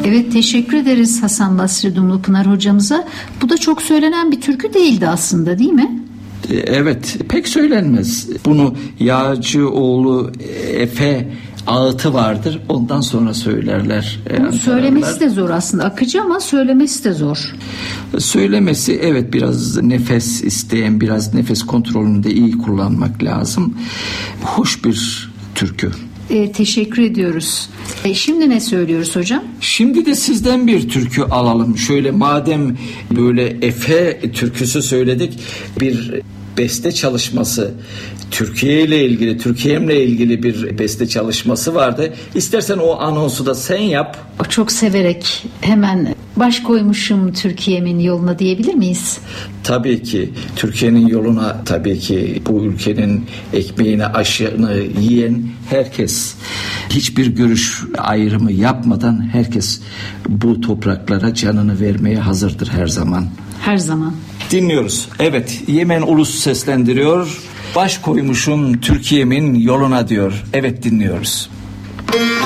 Evet, teşekkür ederiz Hasan Basri Dumlupınar hocamıza. Bu da çok söylenen bir türkü değildi aslında, değil mi? Evet, pek söylenmez. Bunu Yağcıoğlu Efe ağıtı vardır. Ondan sonra söylerler. Söylemesi de zor aslında. Akıcı ama söylemesi de zor. Söylemesi evet biraz nefes isteyen, biraz nefes kontrolünü de iyi kullanmak lazım. Hoş bir türkü. Teşekkür ediyoruz. Şimdi ne söylüyoruz hocam? Şimdi de sizden bir türkü alalım. Şöyle madem böyle Efe türküsü söyledik, bir beste çalışması, Türkiye'yle ilgili, Türkiye'mle ilgili bir beste çalışması vardı. İstersen o anonsu da sen yap. Çok severek hemen baş koymuşum Türkiye'min yoluna diyebilir miyiz? Tabii ki Türkiye'nin yoluna, tabii ki bu ülkenin ekmeğini, aşını yiyen herkes, hiçbir görüş ayrımı yapmadan herkes bu topraklara canını vermeye hazırdır her zaman. Her zaman. Dinliyoruz. Evet, Yemen Ulus seslendiriyor. Baş koymuşum Türkiye'min yoluna diyor. Evet, dinliyoruz.